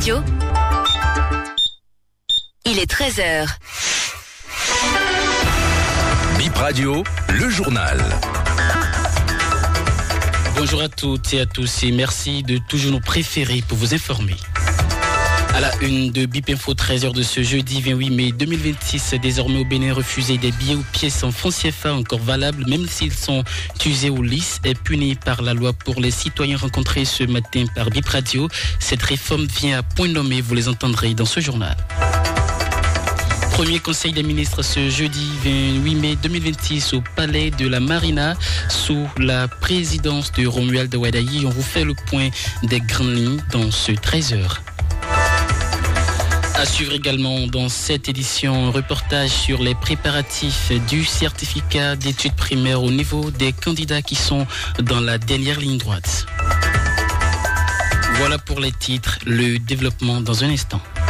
Radio. Il est 13h. Bip Radio, le journal. Bonjour à toutes et à tous et merci de toujours nous préférer pour vous informer. À la une de Bip Info 13h de ce jeudi 28 mai 2026, désormais au Bénin, refuser des billets ou pièces en francs CFA encore valables, même s'ils sont usés ou lisses, est puni par la loi pour les citoyens rencontrés ce matin par Bip Radio. Cette réforme vient à point nommé, vous les entendrez dans ce journal. Premier conseil des ministres ce jeudi 28 mai 2026 au Palais de la Marina sous la présidence de Romuald Wadayi. On vous fait le point des grandes lignes dans ce 13h. À suivre également dans cette édition, un reportage sur les préparatifs du certificat d'études primaires au niveau des candidats qui sont dans la dernière ligne droite. Voilà pour les titres, le développement dans un instant.